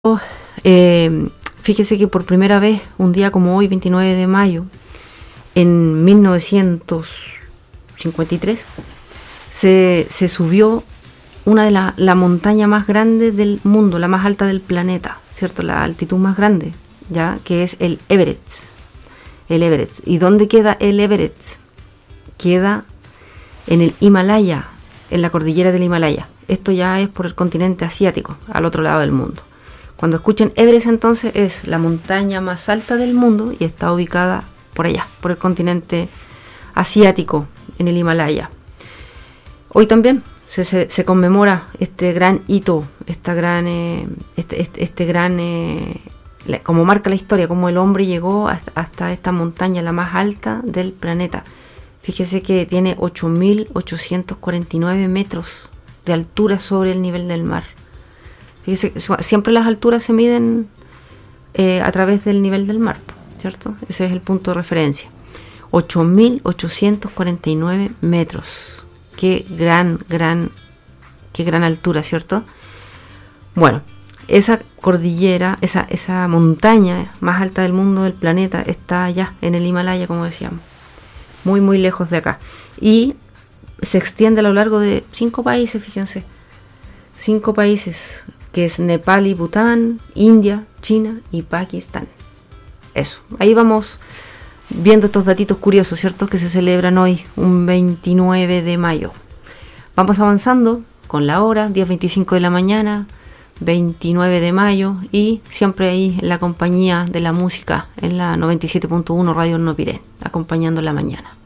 Fíjese que por primera vez, un día como hoy, 29 de mayo, en 1953, se subió una de la montaña más grande del mundo, la más alta del planeta, ¿cierto? La altitud más grande, ya, que es el Everest. El Everest. ¿Y dónde queda el Everest? Queda en el Himalaya, en la cordillera del Himalaya. Esto ya es por el continente asiático, al otro lado del mundo. Cuando escuchen Everest, entonces, es la montaña más alta del mundo y está ubicada por allá, por el continente asiático, en el Himalaya. Hoy también se conmemora este gran hito, como marca la historia, como el hombre llegó hasta esta montaña, la más alta del planeta. Fíjese que tiene 8.849 metros de altura sobre el nivel del mar. Fíjese, siempre las alturas se miden a través del nivel del mar, ¿cierto? Ese es el punto de referencia. 8.849 metros. Qué gran altura, ¿cierto? Bueno, esa cordillera, esa montaña más alta del mundo, del planeta, está allá en el Himalaya, como decíamos. Muy, muy lejos de acá. Y se extiende a lo largo de 5 países, fíjense. 5 países, que es Nepal y Bután, India, China y Pakistán. Eso, ahí vamos viendo estos datitos curiosos, ¿cierto? Que se celebran hoy, un 29 de mayo. Vamos avanzando con la hora, 10:25 de la mañana, 29 de mayo, y siempre ahí en la compañía de la música, en la 97.1 Radio Horno Pirén, acompañando la mañana.